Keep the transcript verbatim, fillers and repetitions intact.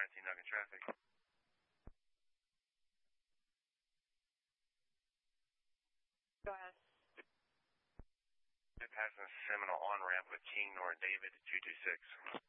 nineteen Nugget traffic. Go ahead. Passing Seminole on-ramp with King North David two two six.